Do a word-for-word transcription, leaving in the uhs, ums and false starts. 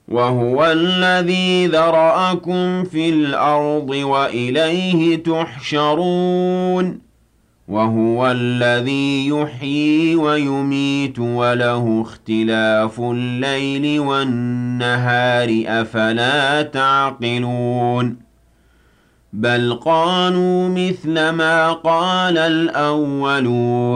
وَهُوَ الَّذِي ذَرَأَكُمْ فِي الْأَرْضِ وَإِلَيْهِ تُحْشَرُونَ وَهُوَ الَّذِي يُحْيِي وَيُمِيتُ وَلَهُ اخْتِلَافُ اللَّيْلِ وَالنَّهَارِ ۚ أَفَلَا تَعْقِلُونَ بَلْ قَالُوا مِثْلَ مَا قَالَ الْأَوَّلُونَ